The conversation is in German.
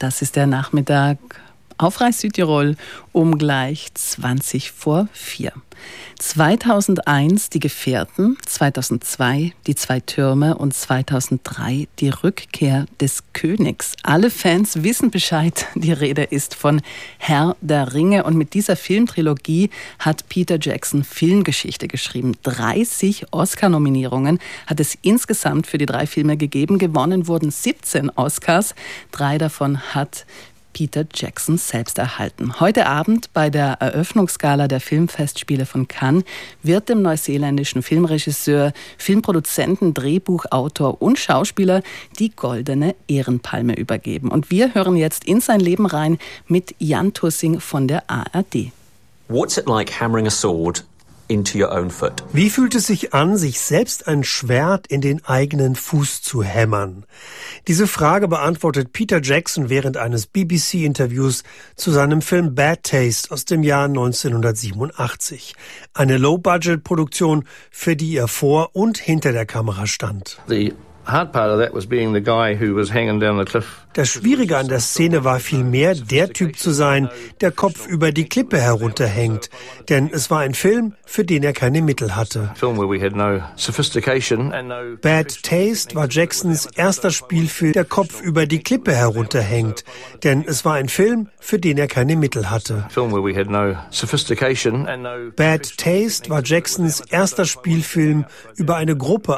Das ist der Nachmittag auf Reis Südtirol um gleich 4:20. 2001 die Gefährten, 2002 die zwei Türme und 2003 die Rückkehr des Königs. Alle Fans wissen Bescheid, die Rede ist von Herr der Ringe. Und mit dieser Filmtrilogie hat Peter Jackson Filmgeschichte geschrieben. 30 Oscar-Nominierungen hat es insgesamt für die 3 Filme gegeben. Gewonnen wurden 17 Oscars. 3 davon hat Peter Jackson selbst erhalten. Heute Abend bei der Eröffnungsgala der Filmfestspiele von Cannes wird dem neuseeländischen Filmregisseur, Filmproduzenten, Drehbuchautor und Schauspieler die Goldene Ehrenpalme übergeben. Und wir hören jetzt in sein Leben rein mit Jan Tussing von der ARD. What's it like hammering a sword into your own foot? Wie fühlt es sich an, sich selbst ein Schwert in den eigenen Fuß zu hämmern? Diese Frage beantwortet Peter Jackson während eines BBC-Interviews zu seinem Film Bad Taste aus dem Jahr 1987. Eine Low-Budget-Produktion, für die er vor und hinter der Kamera stand. Das Schwierige an der Szene war vielmehr, der Typ zu sein, der Kopf über die Klippe herunterhängt. Denn es war ein Film, für den er keine Mittel hatte. Bad Taste war Jacksons erster Spielfilm, der Kopf über die Klippe herunterhängt. Denn es war ein Film, für den er keine Mittel hatte. Bad Taste war Jacksons erster Spielfilm über eine Gruppe